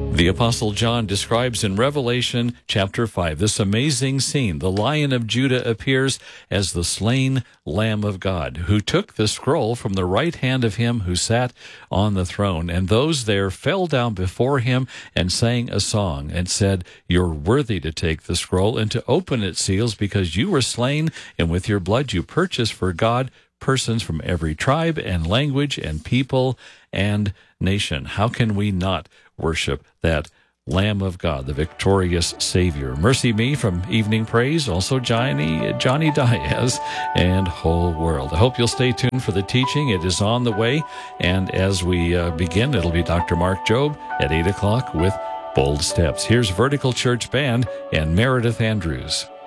The Apostle John describes in Revelation chapter 5 this amazing scene. The Lion of Judah appears as the slain Lamb of God, who took the scroll from the right hand of him who sat on the throne. And those there fell down before him and sang a song and said, "You're worthy to take the scroll and to open its seals, because you were slain, and with your blood you purchased for God persons from every tribe and language and people and nation." How can we not worship that Lamb of God, the victorious Savior? Mercy Me from Evening Praise, also Johnny Diaz, and Whole World. I hope you'll stay tuned for the teaching. It is on the way, and as we begin, it'll be Dr. Mark Jobe at 8 o'clock with Bold Steps. Here's Vertical Church Band and Meredith Andrews.